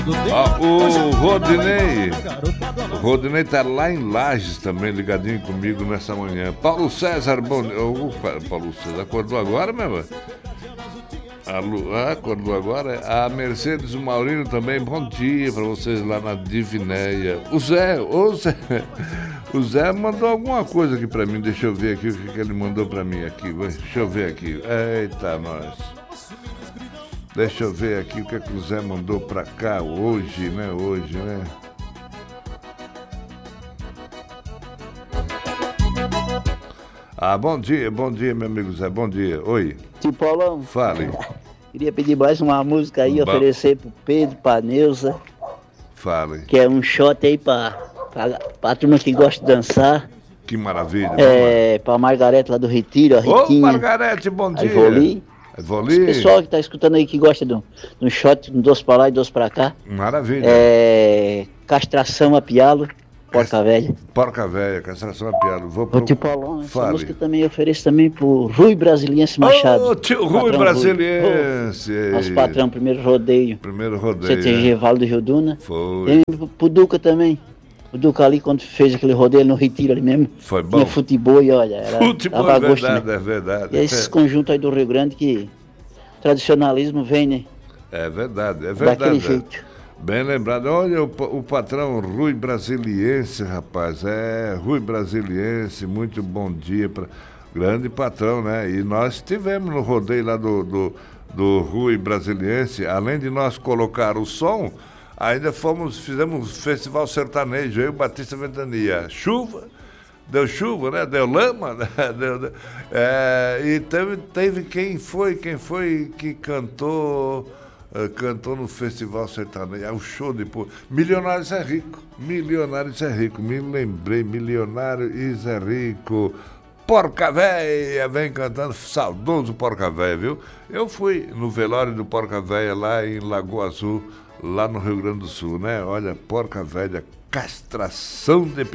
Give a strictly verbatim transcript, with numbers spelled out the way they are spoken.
Ah, o Rodinei, o Rodinei tá lá em Lages também, ligadinho comigo nessa manhã. Paulo César, bom dia. Oh, Paulo César, acordou agora, mesmo? A Lu, ah, acordou agora? A Mercedes, o Maurino também, bom dia pra vocês lá na Divinéia. O Zé, o Zé, o Zé mandou alguma coisa aqui pra mim, deixa eu ver aqui o que, que ele mandou pra mim aqui, deixa eu ver aqui. Eita, nós. Deixa eu ver aqui o que, é que o Zé mandou pra cá hoje, né? Hoje, né? Ah, bom dia, bom dia, meu amigo Zé, bom dia. Oi. Tio Paulão. Fale. Queria pedir mais uma música aí, ba... oferecer pro Pedro, pra Neuza. Fale. Que é um shot aí pra, pra, pra turma que gosta de dançar. Que maravilha. É, pra Margarete lá do Retiro, a Ritinha. Ô, Margarete, bom dia. A Ivoli. Ivoli. O pessoal que tá escutando aí que gosta de um shot, um doce pra lá e doce pra cá. Maravilha. É, castração a pialo. Porca velha. Porca velha, castração a pialo. Vou pro... O tio Paulão, essa música também ofereço também pro Rui Brasiliense Machado. Ô, tio Rui Brasiliense. Rui. Nosso patrão, primeiro rodeio. Primeiro rodeio. C T G Vale do Rio Duna. Foi. E pro Duca também. O Duca ali, quando fez aquele rodeio no Retiro ali mesmo. Foi bom. Tinha futebol e olha, era, futebol dava é gosto, verdade, né? é verdade. E esses conjuntos aí do Rio Grande que o tradicionalismo vem, né? É verdade, é verdade. Daquele é. jeito. Bem lembrado. Olha o, o patrão Rui Brasiliense, rapaz. É, Rui Brasiliense, muito bom dia para grande patrão, né? E nós estivemos no rodeio lá do, do, do Rui Brasiliense. Além de nós colocar o som, ainda fomos, fizemos um festival sertanejo, eu e o Batista Ventania. Chuva, deu chuva, né? Deu lama, né? Deu, é, e teve, teve quem foi, quem foi que cantou... Uh, cantou no Festival Sertanejo, é um show de pô. Milionários é Rico, Milionários é Rico, me lembrei, Milionários é Rico, Porca Véia, vem cantando, saudoso Porca Véia, viu? Eu fui no velório do Porca Véia lá em Lagoa Azul, lá no Rio Grande do Sul, né? Olha, Porca Véia, castração de